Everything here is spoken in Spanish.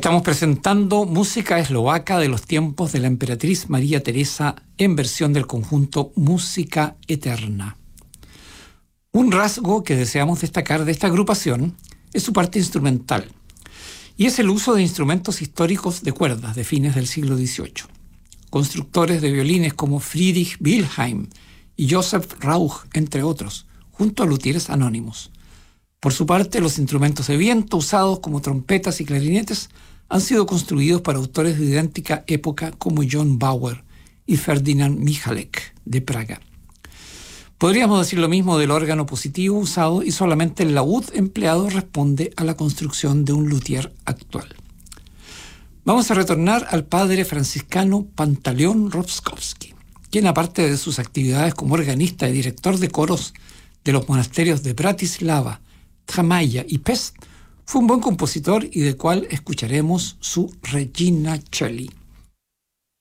Estamos presentando música eslovaca de los tiempos de la emperatriz María Teresa en versión del conjunto Música Eterna. Un rasgo que deseamos destacar de esta agrupación es su parte instrumental, y es el uso de instrumentos históricos de cuerdas de fines del siglo XVIII. Constructores de violines como Friedrich Wilhelm y Joseph Rauch, entre otros, junto a luthieres anónimos. Por su parte, los instrumentos de viento usados como trompetas y clarinetes han sido construidos por autores de idéntica época como John Bauer y Ferdinand Michalek de Praga. Podríamos decir lo mismo del órgano positivo usado, y solamente el laúd empleado responde a la construcción de un luthier actual. Vamos a retornar al padre franciscano Pantaleón Rostkowski, quien, aparte de sus actividades como organista y director de coros de los monasterios de Bratislava, Tramaia y Pest, fue un buen compositor y del cual escucharemos su Regina Coeli.